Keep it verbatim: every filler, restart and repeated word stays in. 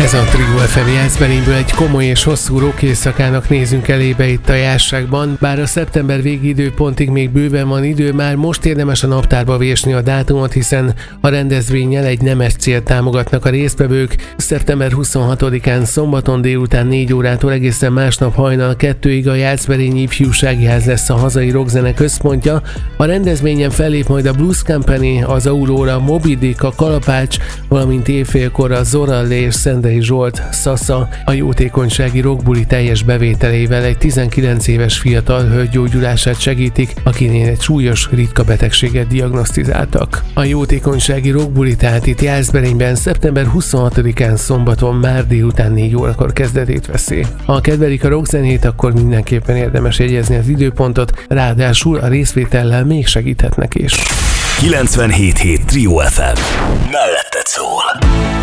Ez a Trio ef em Jászberényből egy komoly és hosszú rock éjszakának nézünk elébe itt a Jásságban. Bár a szeptember végi időpontig még bőven van idő, már most érdemes a naptárba vésni a dátumot, hiszen a rendezvényel egy nemes célt támogatnak a résztvevők. szeptember huszonhatodikán szombaton délután négy órától egészen másnap hajnal kettőig a Jászberényi Ifjúsági Ház lesz a hazai rockzene központja. A rendezvényen fellép majd a Blues Company, az Aurora, Moby Dick, a Kalapács, valamint éjfélkor a Zorallé és Szendrei Zsolt Szasza. A jótékonysági rockbuli teljes bevételével egy tizenkilenc éves fiatal hölgy gyógyulását segítik, akinél egy súlyos, ritka betegséget diagnosztizáltak. A jótékonysági rockbuli tehát itt Jászberényben szeptember huszonhatodikán szombaton már délután négy órakor kezdetét veszi. Ha kedvelik a rockzenét, akkor mindenképpen érdemes jegyezni az időpontot, ráadásul a részvétellel még segíthetnek is. kilencvenhét hét Trio ef em. Melletted szól.